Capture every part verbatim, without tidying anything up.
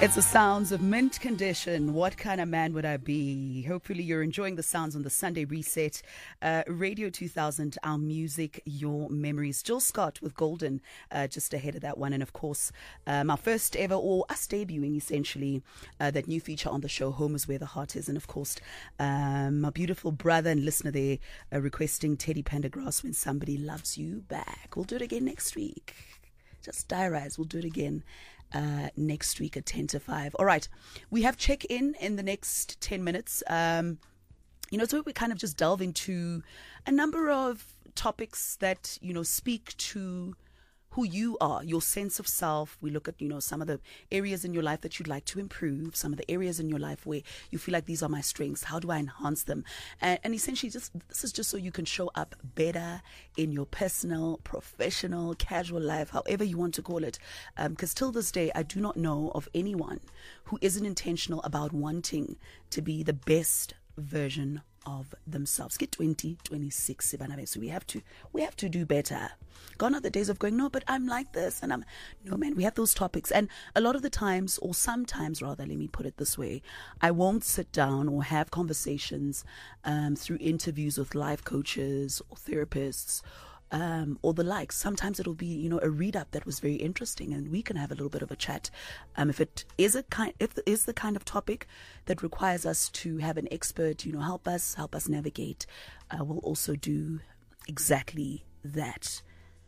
It's the sounds of Mint Condition. What kind of man would I be? Hopefully you're enjoying the sounds on the Sunday Reset. Uh, Radio two thousand, our music, your memories. Jill Scott with Golden, uh, just ahead of that one. And of course, um, our first ever, or us debuting essentially, uh, that new feature on the show, Home is Where the Heart Is. And of course, um, my beautiful brother and listener there uh, requesting Teddy Pendergrass, When Somebody Loves You Back. We'll do it again next week. Just diarize. We'll do it again uh, next week at ten to five. All right. We have check-in in the next ten minutes. Um, you know, so we kind of just delve into a number of topics that, you know, speak to who you are, your sense of self. We look at, you know, some of the areas in your life that you'd like to improve, some of the areas in your life where you feel like these are my strengths. How do I enhance them? And, and essentially, just this is just so you can show up better in your personal, professional, casual life, however you want to call it. Because um, till this day, I do not know of anyone who isn't intentional about wanting to be the best version of themselves. Get twenty twenty-six, so we have to we have to do better. Gone are the days of going, no, but I'm like this, and I'm no, man. We have those topics, and a lot of the times, or sometimes rather, let me put it this way, I won't sit down or have conversations um, through interviews with life coaches or therapists. Um, or the likes. Sometimes it'll be, you know, a read up that was very interesting, and we can have a little bit of a chat. Um, if it is a kind, if it is the kind of topic that requires us to have an expert, you know, help us, help us navigate, uh, we'll also do exactly that.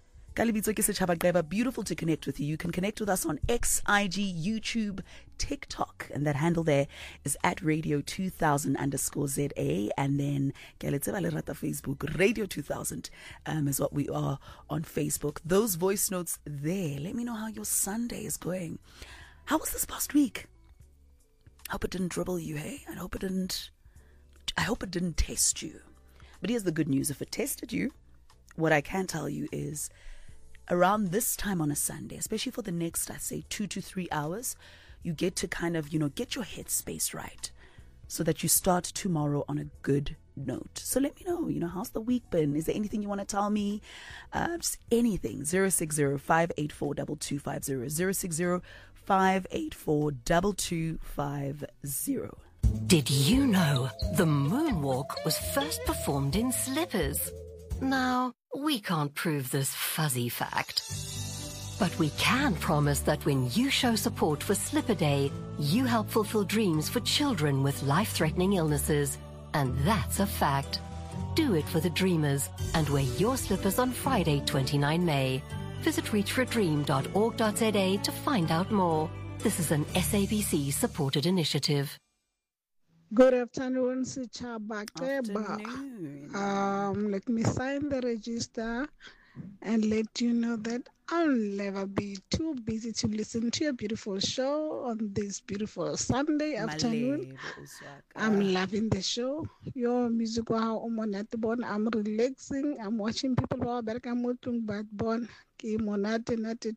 Beautiful to connect with you. You can connect with us on X, I G, YouTube, TikTok, and that handle there is at Radio two thousand underscore Z A, and then Facebook, Radio two thousand um, is what we are on Facebook. Those voice notes there. Let me know how your Sunday is going. How was this past week? I hope it didn't dribble you, hey? I hope it didn't. I hope it didn't test you. But here's the good news: if it tested you, what I can tell you is, around this time on a Sunday, especially for the next, I say, two to three hours, you get to kind of, you know, get your headspace right so that you start tomorrow on a good note. So let me know, you know, how's the week been? Is there anything you want to tell me? Uh, just anything. zero six zero, five eight four, two two five zero. zero six zero, five eight four, two two five zero. Did you know the moonwalk was first performed in slippers? Now, we can't prove this fuzzy fact, but we can promise that when you show support for Slipper Day, you help fulfill dreams for children with life-threatening illnesses. And that's a fact. Do it for the dreamers and wear your slippers on Friday, the twenty-ninth of May. Visit reach for a dream dot org dot Z A to find out more. This is an S A B C-supported initiative. Good afternoon, Sichaba. Afternoon. Um, let me sign the register and let you know that I'll never be too busy to listen to a beautiful show on this beautiful Sunday afternoon. I'm loving the show. Your music, I'm relaxing. I'm watching people who are back. I'm but born.